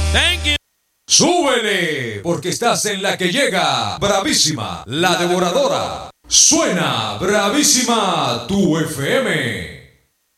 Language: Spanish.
Thank you. ¡Súbele! Porque estás en la que llega. Bravísima, la devoradora. Suena Bravísima tu FM.